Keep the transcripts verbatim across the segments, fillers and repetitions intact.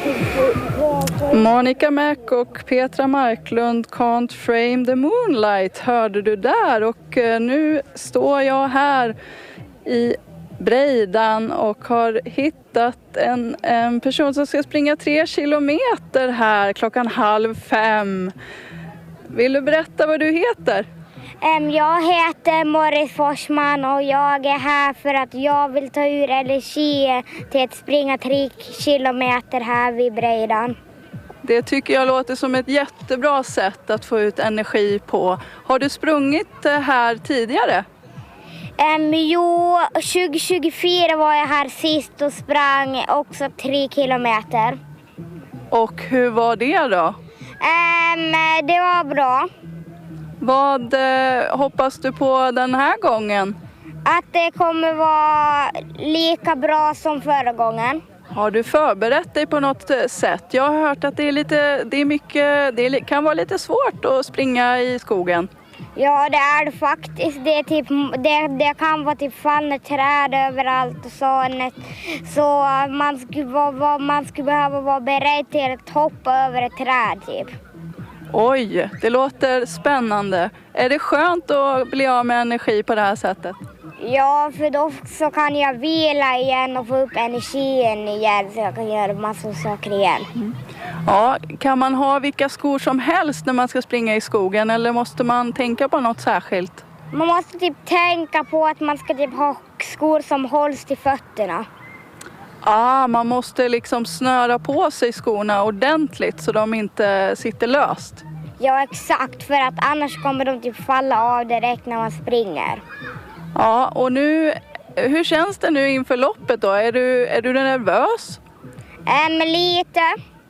Monica Mac och Petra Marklund, Can't Frame the Moonlight hörde du där, och nu står jag här i Breidan och har hittat en, en person som ska springa tre kilometer här klockan halv fem. Vill du berätta vad du heter? Jag heter Morris Forsman och jag är här för att jag vill ta ur energi till att springa tre kilometer här vid Breidan. Det tycker jag låter som ett jättebra sätt att få ut energi på. Har du sprungit här tidigare? Um, jo, tjugo tjugofyra var jag här sist och sprang också tre kilometer. Och hur var det då? Um, det var bra. Vad eh, hoppas du på den här gången? Att det kommer vara lika bra som förra gången. Har du förberett dig på något sätt? Jag har hört att det är lite, det är mycket, det kan vara lite svårt att springa i skogen. Ja, det är det faktiskt. Det, är typ, det, det kan vara typ fallna träd överallt och sånt. Så man skulle, vara, man skulle behöva vara beredd till att hoppa över ett träd typ. Oj, det låter spännande. Är det skönt att bli av med energi på det här sättet? Ja, för då så kan jag vila igen och få upp energin igen så jag kan göra massor saker igen. Mm. Ja, kan man ha vilka skor som helst när man ska springa i skogen eller måste man tänka på något särskilt? Man måste typ tänka på att man ska typ ha skor som hålls till fötterna. Ja, man måste liksom snöra på sig skorna ordentligt så de inte sitter löst. Ja, exakt, för att annars kommer de typ falla av direkt när man springer. Ja, och nu, hur känns det nu inför loppet då? Är du, är du nervös? Ähm, lite.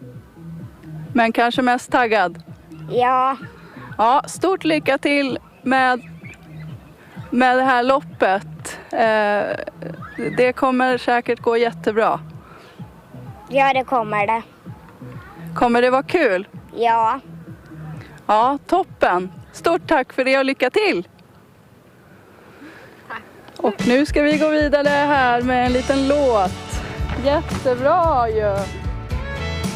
Men kanske mest taggad? Ja. Ja, stort lycka till med, med det här loppet. Eh, det kommer säkert gå jättebra. Ja, det kommer det. Kommer det vara kul? Ja. Ja, toppen. Stort tack för det och lycka till! Och nu ska vi gå vidare här med en liten låt. Jättebra ju!